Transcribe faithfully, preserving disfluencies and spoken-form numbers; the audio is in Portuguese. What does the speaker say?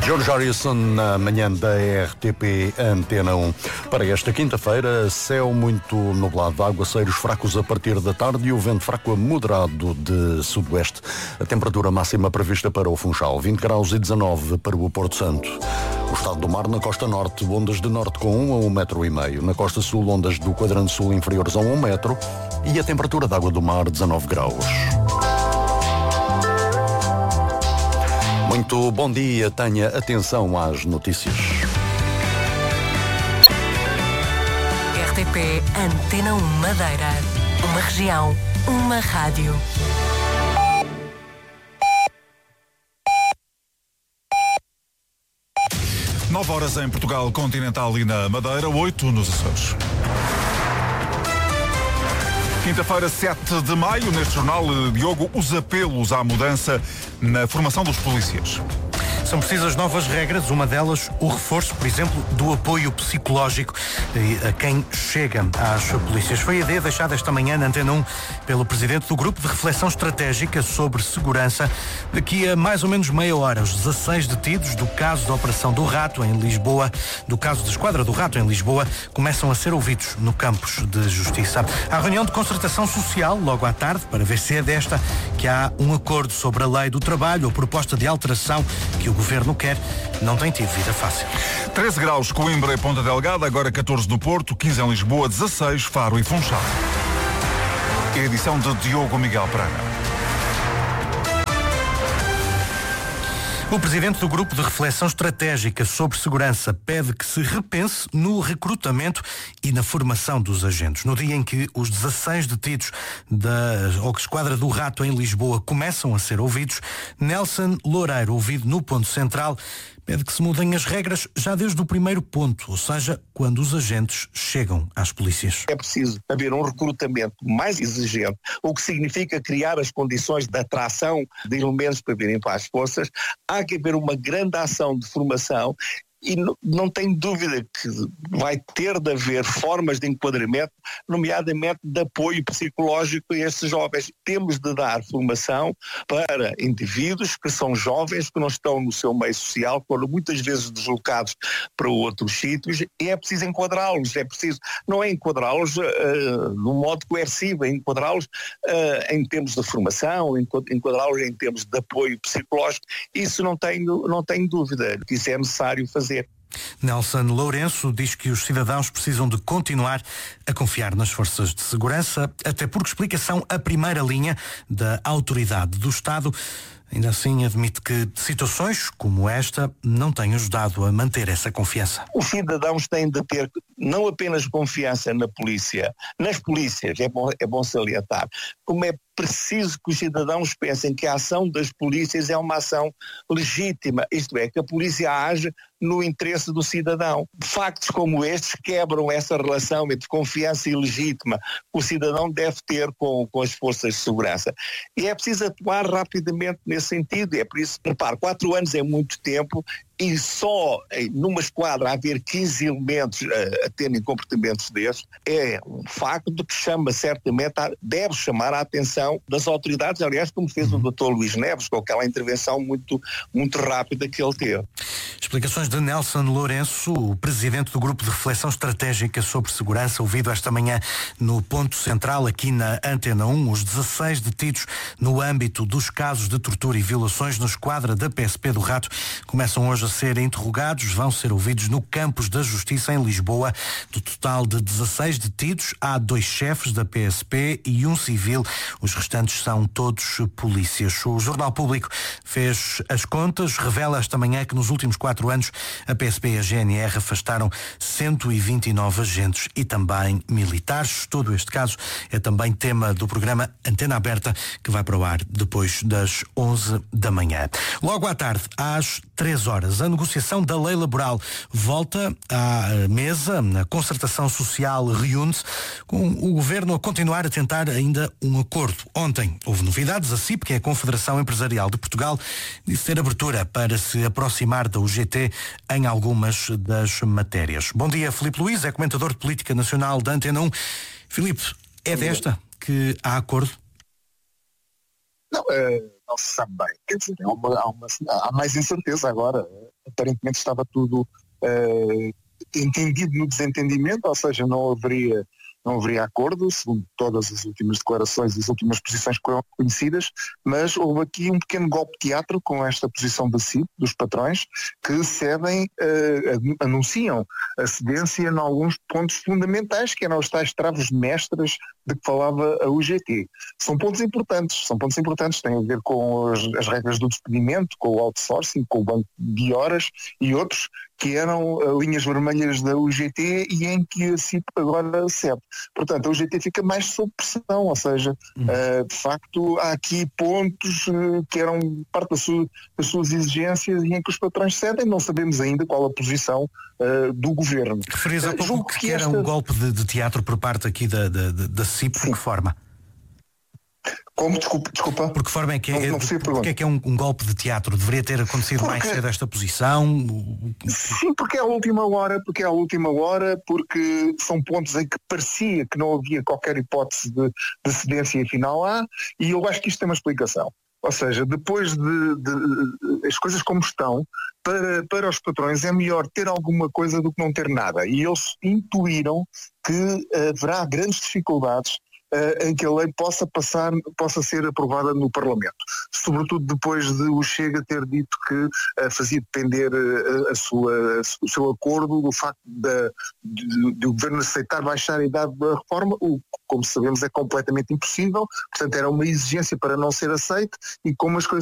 George Harrison na manhã da R T P Antena um. Para esta quinta-feira, céu muito nublado, aguaceiros fracos a partir da tarde e o vento fraco a moderado de sudoeste. A temperatura máxima prevista para o Funchal, vinte graus e dezanove para o Porto Santo. O estado do mar na costa norte, ondas de norte com um a um metro e meio. Na costa sul, ondas do quadrante sul inferiores a um metro e a temperatura da água do mar, dezanove graus. Muito bom dia, tenha atenção às notícias. R T P Antena um Madeira. Uma região, uma rádio. Nove horas em Portugal Continental e na Madeira, oito nos Açores. Quinta-feira, sete de maio, neste jornal, Diogo, os apelos à mudança na formação dos polícias. São precisas novas regras, uma delas o reforço, por exemplo, do apoio psicológico a quem chega às polícias. Foi a ideia deixada esta manhã na Antena um pelo presidente do Grupo de Reflexão Estratégica sobre Segurança. Daqui a mais ou menos meia hora, os dezasseis detidos do caso da Operação do Rato em Lisboa, do caso da Esquadra do Rato em Lisboa, começam a ser ouvidos no campus de Justiça. Há reunião de concertação social logo à tarde para ver se é desta que há um acordo sobre a lei do trabalho ou proposta de alteração que o O Governo quer, não tem tido vida fácil. treze graus, Coimbra e Ponta Delgada, agora catorze no Porto, quinze em Lisboa, dezasseis, Faro e Funchal. Edição de Diogo Miguel Pereira. O presidente do Grupo de Reflexão Estratégica sobre Segurança pede que se repense no recrutamento e na formação dos agentes. No dia em que os dezasseis detidos da Esquadra do Rato em Lisboa começam a ser ouvidos, Nelson Loureiro, ouvido no ponto central, pede que se mudem as regras já desde o primeiro ponto, ou seja, quando os agentes chegam às polícias. É preciso haver um recrutamento mais exigente, o que significa criar as condições de atração de elementos para virem para as forças. Há que haver uma grande ação de formação e não, não tenho dúvida que vai ter de haver formas de enquadramento, nomeadamente de apoio psicológico a estes jovens. Temos de dar formação para indivíduos que são jovens, que não estão no seu meio social, foram muitas vezes deslocados para outros sítios, e é preciso enquadrá-los, é preciso, não é enquadrá-los uh, de um modo coercivo, é enquadrá-los uh, em termos de formação, enquadrá-los em termos de apoio psicológico. Isso não tenho, não tenho dúvida que isso é necessário fazer. Nelson Lourenço diz que os cidadãos precisam de continuar a confiar nas forças de segurança, até porque explica são a primeira linha da autoridade do Estado. Ainda assim, admite que situações como esta não têm ajudado a manter essa confiança. Os cidadãos têm de ter não apenas confiança na polícia, nas polícias, é bom, é bom salientar, como é preciso que os cidadãos pensem que a ação das polícias é uma ação legítima, isto é, que a polícia age no interesse do cidadão. Factos como estes quebram essa relação entre confiança e legítima que o cidadão deve ter com, com as forças de segurança. E é preciso atuar rapidamente nesse sentido. É por isso, repare, quatro anos é muito tempo e só numa esquadra haver quinze elementos a, a terem comportamentos destes é um facto de que chama certamente, a, deve chamar a atenção das autoridades, aliás, como fez o doutor Luís Neves, com aquela intervenção muito, muito rápida que ele teve. Explicações de Nelson Lourenço, o presidente do Grupo de Reflexão Estratégica sobre Segurança, ouvido esta manhã no ponto central aqui na Antena um, os dezasseis detidos no âmbito dos casos de tortura e violações no esquadra da P S P do Rato começam hoje a ser interrogados, vão ser ouvidos no campus da Justiça em Lisboa. Do total de dezasseis detidos, há dois chefes da P S P e um civil. Os restantes são todos polícias. O Jornal Público fez as contas, revela esta manhã que nos últimos quatro anos a P S P e a G N R afastaram cento e vinte e nove agentes e também militares. Todo este caso é também tema do programa Antena Aberta, que vai para o ar depois das onze da manhã. Logo à tarde, às três horas, a negociação da lei laboral volta à mesa. A concertação social reúne-se com o Governo a continuar a tentar ainda um acordo. Ontem houve novidades. A C I P, que é a Confederação Empresarial de Portugal, disse ter abertura para se aproximar da U G T em algumas das matérias. Bom dia, Filipe Luís, é comentador de Política Nacional da Antena um. Filipe, é desta que há acordo? Não, é, não se sabe bem. Quer dizer, há, uma, há, uma, há mais incerteza agora. A aparentemente estava tudo uh, entendido no desentendimento, ou seja, não haveria, não haveria acordo, segundo todas as últimas declarações e as últimas posições conhecidas, mas houve aqui um pequeno golpe de teatro com esta posição da C I P, dos patrões, que cedem, uh, anunciam a cedência em alguns pontos fundamentais, que eram os tais travos mestras de que falava a U G T. São pontos importantes, são pontos importantes, têm a ver com as, as regras do despedimento, com o outsourcing, com o banco de horas e outros, que eram uh, linhas vermelhas da U G T e em que a C I P agora cede. Portanto, a U G T fica mais sob pressão, ou seja, hum. uh, de facto há aqui pontos uh, que eram parte da sua, das suas exigências e em que os patrões cedem, não sabemos ainda qual a posição uh, do governo. Referias há pouco que, que era esta... um golpe de, de teatro por parte aqui da, da, da C I P, de que forma? Como? Desculpa. desculpa. Por que forma é que é, não, não porque é, que é um, um golpe de teatro? Deveria ter acontecido porque... mais cedo esta posição? Sim, porque é a última hora, porque é a última hora, porque são pontos em que parecia que não havia qualquer hipótese de, de cedência e afinal há, e eu acho que isto tem uma explicação. Ou seja, depois de, de, de as coisas como estão, para, para os patrões é melhor ter alguma coisa do que não ter nada. E eles intuíram que haverá grandes dificuldades Uh, em que a lei possa passar, possa ser aprovada no Parlamento. Sobretudo depois de o Chega ter dito que uh, fazia depender uh, a sua, o seu acordo do facto de, de, de o Governo aceitar baixar a idade da reforma, o que, como sabemos, é completamente impossível. Portanto, era uma exigência para não ser aceite e como as coisas